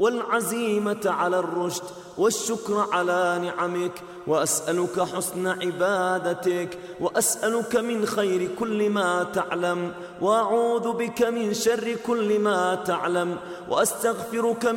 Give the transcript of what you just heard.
والعزيمة على الرشد والشكر على نعمك، وأسألك حسن عبادتك، وأسألك من خير كل ما تعلم، وأعوذ بك من شر كل ما تعلم، وأستغفرك